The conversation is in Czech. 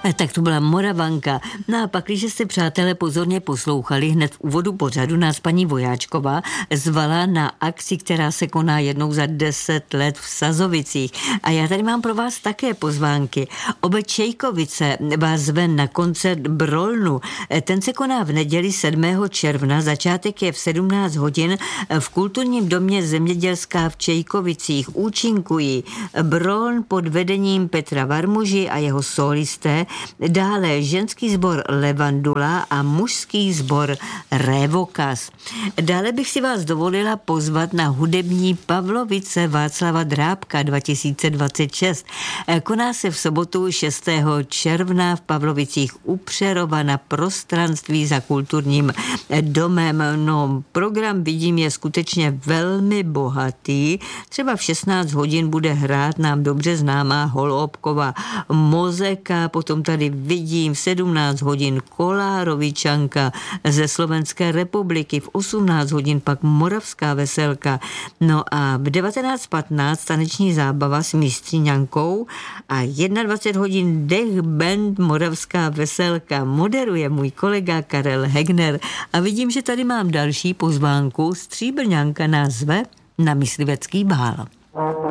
Tak to byla Moravanka. No a pak, když jste, přátelé, pozorně poslouchali, hned v úvodu pořadu nás paní Vojáčková zvala na akci, která se koná jednou za 10 let v Sazovicích. A já tady mám pro vás také pozvánky. Obec Čejkovice vás zve na koncert Brolnu. Ten se koná v neděli 7. června, začátek je v 17 hodin v kulturním domě Zemědělská v Čejkovicích. Účinkují Broln pod vedením Petra Varmuži a jeho solisté, dále ženský sbor Levandula a mužský sbor Révokas. Dále bych si vás dovolila pozvat na hudební Pavlovice Václava Drábka 2026. Koná se v sobotu 6. června v Pavlovicích u Přerova na prostranství za kulturním domem. No, program vidím je skutečně velmi bohatý. Třeba v 16 hodin bude hrát nám dobře známá Holoubková Mozeka, potom tady vidím v 17 hodin Kolárovičanka ze Slovenské republiky, v 18 hodin pak Moravská veselka. No a v 19:15 taneční zábava s mistříňankou a 21 hodin Dech band Moravská veselka. Moderuje můj kolega Karel Hegner. A vidím, že tady mám další pozvánku. Stříbrňanka nás zve na myslivecký bál.